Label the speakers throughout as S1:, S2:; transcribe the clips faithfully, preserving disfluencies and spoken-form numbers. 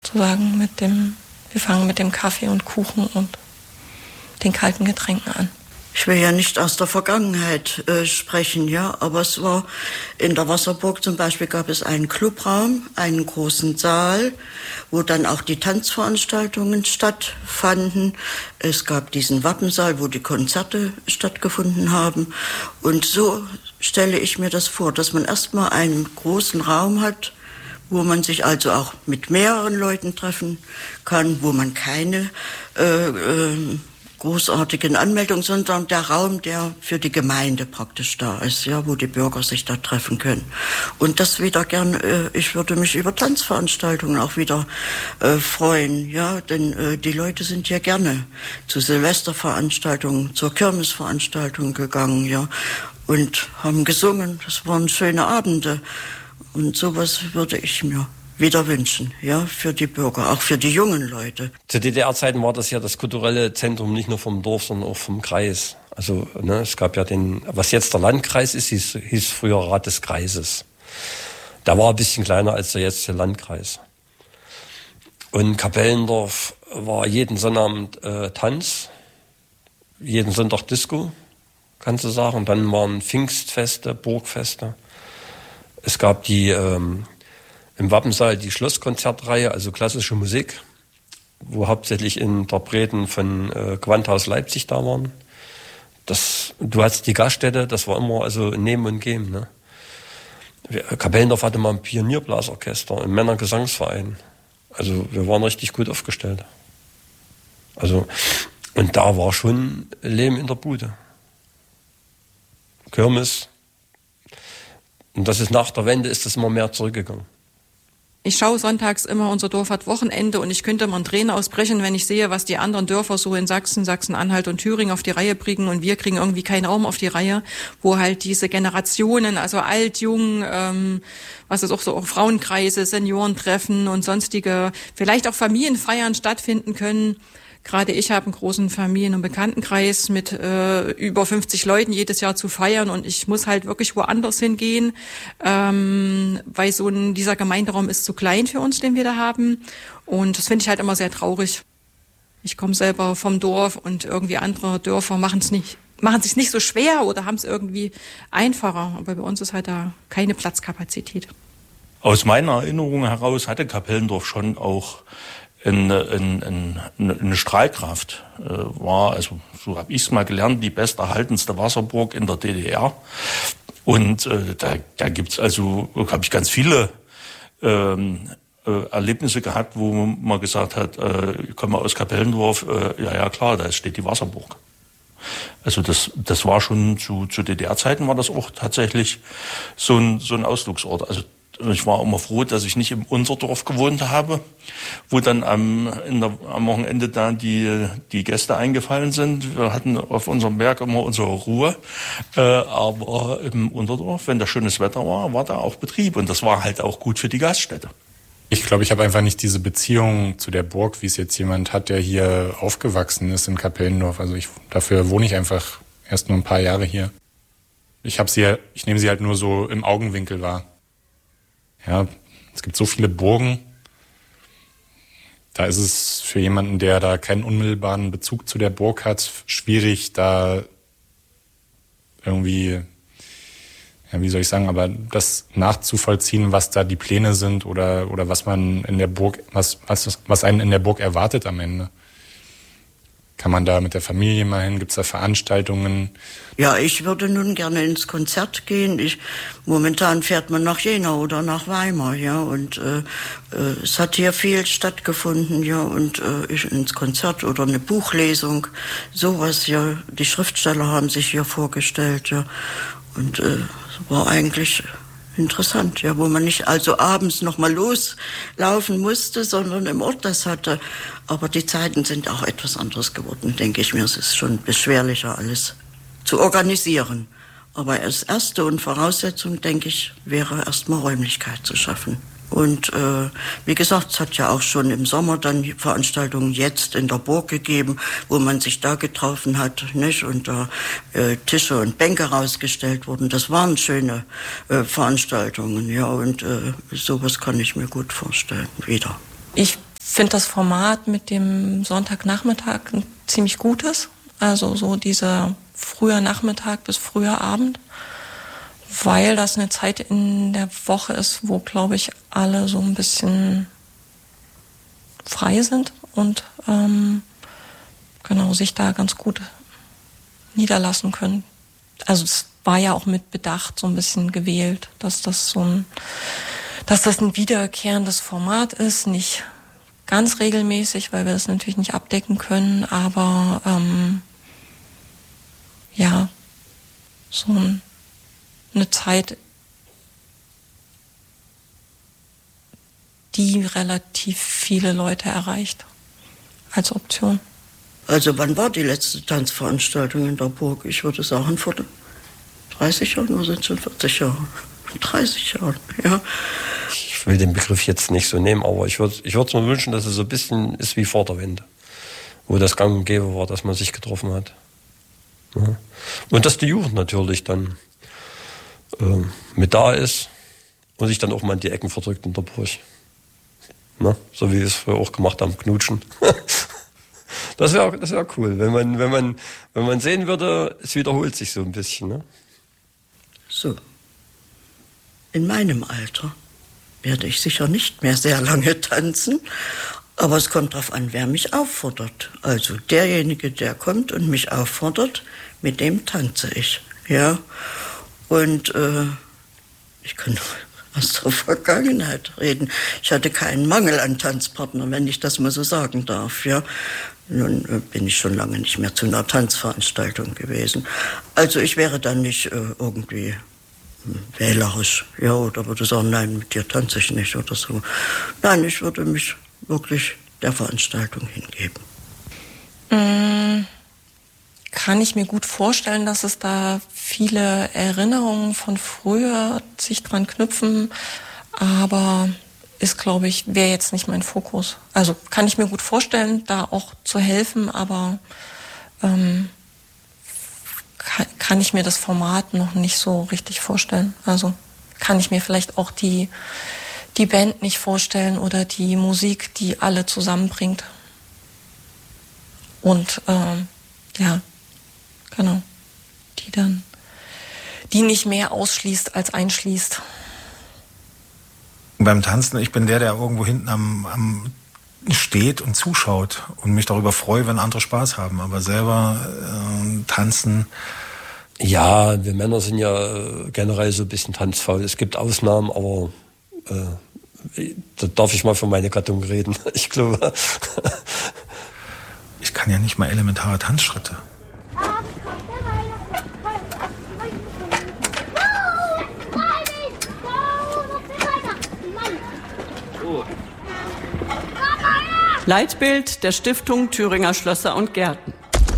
S1: sozusagen mit dem, wir fangen mit dem Kaffee und Kuchen und den kalten Getränken an.
S2: Ich will ja nicht aus der Vergangenheit äh, sprechen, ja, aber es war in der Wasserburg zum Beispiel gab es einen Clubraum, einen großen Saal, wo dann auch die Tanzveranstaltungen stattfanden. Es gab diesen Wappensaal, wo die Konzerte stattgefunden haben. Und so stelle ich mir das vor, dass man erstmal einen großen Raum hat, wo man sich also auch mit mehreren Leuten treffen kann, wo man keine äh, äh, großartigen Anmeldungen, sondern der Raum, der für die Gemeinde praktisch da ist, ja, wo die Bürger sich da treffen können. Und das wieder gern, äh, ich würde mich über Tanzveranstaltungen auch wieder äh, freuen, ja, denn äh, die Leute sind ja gerne zu Silvesterveranstaltungen, zur Kirmesveranstaltung gegangen, ja, und haben gesungen. Das waren schöne Abende. Und sowas würde ich mir wieder wünschen, ja, für die Bürger, auch für die jungen Leute.
S3: Zu D D R-Zeiten war das ja das kulturelle Zentrum nicht nur vom Dorf, sondern auch vom Kreis. Also ne, es gab ja den, was jetzt der Landkreis ist, hieß, hieß früher Rat des Kreises. Der war ein bisschen kleiner als der jetzige Landkreis. Und Kapellendorf war jeden Sonnabend äh, Tanz, jeden Sonntag Disco, kannst du sagen. Dann waren Pfingstfeste, Burgfeste. Es gab die ähm, im Wappensaal die Schlosskonzertreihe, also klassische Musik, wo hauptsächlich Interpreten von äh, Gewandhaus Leipzig da waren. Das, du hattest die Gaststätte, das war immer also Nehmen und Geben. Ne? Kapellendorf hatte mal ein Pionierblasorchester, ein Männergesangsverein. Also wir waren richtig gut aufgestellt. Also, und da war schon Leben in der Bude. Kirmes. Und das ist nach der Wende, ist das immer mehr zurückgegangen.
S4: Ich schaue sonntags immer, unser Dorf hat Wochenende und ich könnte immer in Tränen ausbrechen, wenn ich sehe, was die anderen Dörfer so in Sachsen, Sachsen-Anhalt und Thüringen auf die Reihe bringen und wir kriegen irgendwie keinen Raum auf die Reihe, wo halt diese Generationen, also alt, jung, ähm, was ist auch so, auch Frauenkreise, Seniorentreffen und sonstige, vielleicht auch Familienfeiern stattfinden können. Gerade ich habe einen großen Familien- und Bekanntenkreis mit äh, über fünfzig Leuten jedes Jahr zu feiern und ich muss halt wirklich woanders hingehen, ähm, weil so ein, dieser Gemeinderaum ist zu klein für uns, den wir da haben. Und das finde ich halt immer sehr traurig. Ich komme selber vom Dorf und irgendwie andere Dörfer machen es nicht, machen es sich nicht so schwer oder haben es irgendwie einfacher. Aber bei uns ist halt da keine Platzkapazität.
S5: Aus meiner Erinnerung heraus hatte Kapellendorf schon auch eine, eine, eine, eine Strahlkraft. Äh, war, also so habe ich es mal gelernt, die besterhaltenste Wasserburg in der D D R. Und äh, da, da gibt's also, habe ich ganz viele ähm, äh, Erlebnisse gehabt, wo man gesagt hat, äh, ich komme aus Kapellendorf, äh, ja ja klar, da steht die Wasserburg. Also das, das war schon zu, zu D D R-Zeiten war das auch tatsächlich so ein, so ein Ausflugsort. Also ich war immer froh, dass ich nicht im Unterdorf gewohnt habe, wo dann am, in der, am Wochenende da die, die Gäste eingefallen sind. Wir hatten auf unserem Berg immer unsere Ruhe. Äh, aber im Unterdorf, wenn da schönes Wetter war, war da auch Betrieb. Und das war halt auch gut für die Gaststätte.
S6: Ich glaube, ich habe einfach nicht diese Beziehung zu der Burg, wie es jetzt jemand hat, der hier aufgewachsen ist in Kapellendorf. Also ich, dafür wohne ich einfach erst nur ein paar Jahre hier. Ich habe sie, ich nehme sie halt nur so im Augenwinkel wahr. Ja, es gibt so viele Burgen. Da ist es für jemanden, der da keinen unmittelbaren Bezug zu der Burg hat, schwierig, da irgendwie, ja, wie soll ich sagen, aber das nachzuvollziehen, was da die Pläne sind oder, oder was man in der Burg, was, was, was einen in der Burg erwartet am Ende. Kann man da mit der Familie mal hin? Gibt es da Veranstaltungen?
S2: Ja, ich würde nun gerne ins Konzert gehen. Ich, momentan fährt man nach Jena oder nach Weimar, ja, und äh, äh, es hat hier viel stattgefunden, ja, und äh, ich ins Konzert oder eine Buchlesung, sowas, ja. Die Schriftsteller haben sich hier vorgestellt, ja, und äh, war eigentlich interessant, ja, wo man nicht also abends noch mal loslaufen musste, sondern im Ort das hatte. Aber die Zeiten sind auch etwas anderes geworden, denke ich mir. Es ist schon beschwerlicher, alles zu organisieren. Aber das Erste und Voraussetzung, denke ich, wäre erstmal Räumlichkeit zu schaffen. Und äh, wie gesagt, es hat ja auch schon im Sommer dann Veranstaltungen jetzt in der Burg gegeben, wo man sich da getroffen hat, nicht? Und da äh, Tische und Bänke rausgestellt wurden. Das waren schöne äh, Veranstaltungen, ja. Und äh, sowas kann ich mir gut vorstellen, wieder.
S1: Ich finde das Format mit dem Sonntagnachmittag ein ziemlich gutes. Also so dieser früher Nachmittag bis früher Abend. Weil das eine Zeit in der Woche ist, wo, glaube ich, alle so ein bisschen frei sind und ähm, genau sich da ganz gut niederlassen können. Also es war ja auch mit Bedacht so ein bisschen gewählt, dass das so ein, dass das ein wiederkehrendes Format ist, nicht ganz regelmäßig, weil wir das natürlich nicht abdecken können, aber ähm, ja, so ein eine Zeit, die relativ viele Leute erreicht als Option.
S2: Also wann war die letzte Tanzveranstaltung in der Burg? Ich würde sagen vor dreißig Jahren oder sind es schon vierzig Jahre? dreißig Jahren, ja.
S3: Ich will den Begriff jetzt nicht so nehmen, aber ich würde ich würde mir wünschen, dass es so ein bisschen ist wie vor der Wende, wo das gang und gäbe war, dass man sich getroffen hat. Ja. Und dass die Jugend natürlich dann mit da ist und sich dann auch mal in die Ecken verdrückt in der Burg. Na, so wie wir es früher auch gemacht haben, knutschen. Das wäre das wär cool, wenn man, wenn, man, wenn man sehen würde, es wiederholt sich so ein bisschen. Ne?
S2: So, in meinem Alter werde ich sicher nicht mehr sehr lange tanzen, aber es kommt darauf an, wer mich auffordert. Also derjenige, der kommt und mich auffordert, mit dem tanze ich. Ja. Und äh, ich kann aus der Vergangenheit reden. Ich hatte keinen Mangel an Tanzpartnern, wenn ich das mal so sagen darf. Ja. Nun äh, bin ich schon lange nicht mehr zu einer Tanzveranstaltung gewesen. Also ich wäre dann nicht äh, irgendwie wählerisch, ja, oder würde sagen, nein, mit dir tanze ich nicht oder so. Nein, ich würde mich wirklich der Veranstaltung hingeben.
S1: Mm. Kann ich mir gut vorstellen, dass es da viele Erinnerungen von früher sich dran knüpfen, aber ist, glaube ich, wäre jetzt nicht mein Fokus. Also kann ich mir gut vorstellen, da auch zu helfen, aber ähm, kann, kann ich mir das Format noch nicht so richtig vorstellen. Also kann ich mir vielleicht auch die, die Band nicht vorstellen oder die Musik, die alle zusammenbringt. Und ähm, ja, genau, die dann, die nicht mehr ausschließt als einschließt.
S7: Beim Tanzen, ich bin der, der irgendwo hinten am, am steht und zuschaut und mich darüber freue, wenn andere Spaß haben. Aber selber äh, tanzen.
S3: Ja, wir Männer sind ja generell so ein bisschen tanzfaul. Es gibt Ausnahmen, aber äh, da darf ich mal für meine Gattung reden. Ich glaube.
S7: Ich kann ja nicht mal elementare Tanzschritte.
S8: Leitbild der Stiftung Thüringer Schlösser und Gärten.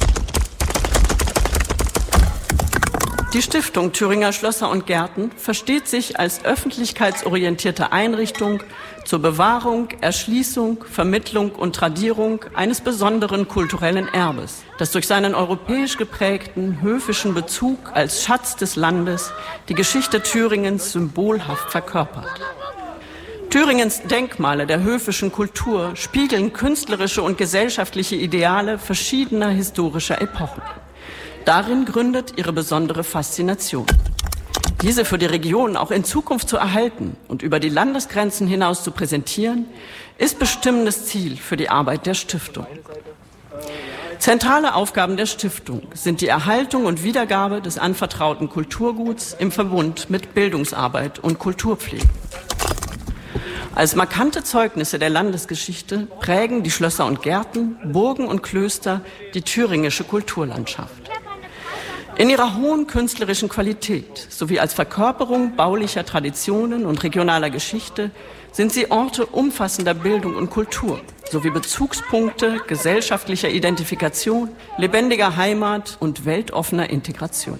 S8: Die Stiftung Thüringer Schlösser und Gärten versteht sich als öffentlichkeitsorientierte Einrichtung zur Bewahrung, Erschließung, Vermittlung und Tradierung eines besonderen kulturellen Erbes, das durch seinen europäisch geprägten höfischen Bezug als Schatz des Landes die Geschichte Thüringens symbolhaft verkörpert. Thüringens Denkmale der höfischen Kultur spiegeln künstlerische und gesellschaftliche Ideale verschiedener historischer Epochen. Darin gründet ihre besondere Faszination. Diese für die Region auch in Zukunft zu erhalten und über die Landesgrenzen hinaus zu präsentieren, ist bestimmendes Ziel für die Arbeit der Stiftung. Zentrale Aufgaben der Stiftung sind die Erhaltung und Wiedergabe des anvertrauten Kulturguts im Verbund mit Bildungsarbeit und Kulturpflege. Als markante Zeugnisse der Landesgeschichte prägen die Schlösser und Gärten, Burgen und Klöster die thüringische Kulturlandschaft. In ihrer hohen künstlerischen Qualität sowie als Verkörperung baulicher Traditionen und regionaler Geschichte sind sie Orte umfassender Bildung und Kultur sowie Bezugspunkte gesellschaftlicher Identifikation, lebendiger Heimat und weltoffener Integration.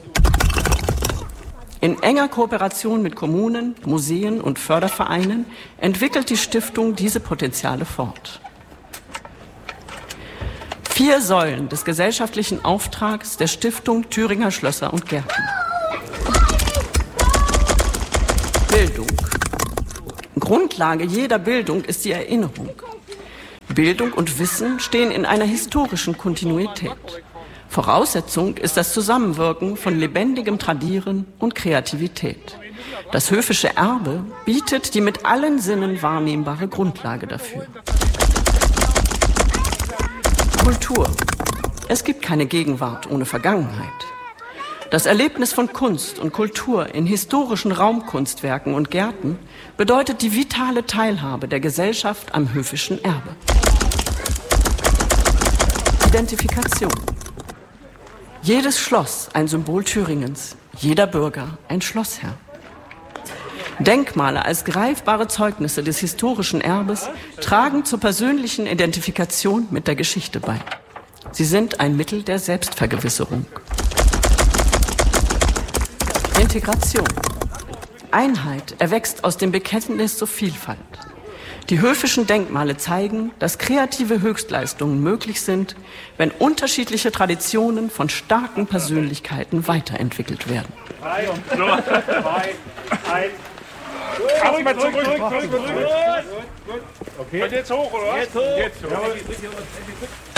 S8: In enger Kooperation mit Kommunen, Museen und Fördervereinen entwickelt die Stiftung diese Potenziale fort. Vier Säulen des gesellschaftlichen Auftrags der Stiftung Thüringer Schlösser und Gärten. Bildung. Grundlage jeder Bildung ist die Erinnerung. Bildung und Wissen stehen in einer historischen Kontinuität. Voraussetzung ist das Zusammenwirken von lebendigem Tradieren und Kreativität. Das höfische Erbe bietet die mit allen Sinnen wahrnehmbare Grundlage dafür. Kultur. Es gibt keine Gegenwart ohne Vergangenheit. Das Erlebnis von Kunst und Kultur in historischen Raumkunstwerken und Gärten bedeutet die vitale Teilhabe der Gesellschaft am höfischen Erbe. Identifikation. Jedes Schloss ein Symbol Thüringens, jeder Bürger ein Schlossherr. Denkmale als greifbare Zeugnisse des historischen Erbes tragen zur persönlichen Identifikation mit der Geschichte bei. Sie sind ein Mittel der Selbstvergewisserung. Integration. Einheit erwächst aus dem Bekenntnis zur Vielfalt. Die höfischen Denkmale zeigen, dass kreative Höchstleistungen möglich sind, wenn unterschiedliche Traditionen von starken Persönlichkeiten weiterentwickelt werden.
S9: Erstmal zurück, zurück, zurück, zurück. Okay. Und jetzt hoch, oder was? Jetzt hoch. Jetzt hoch.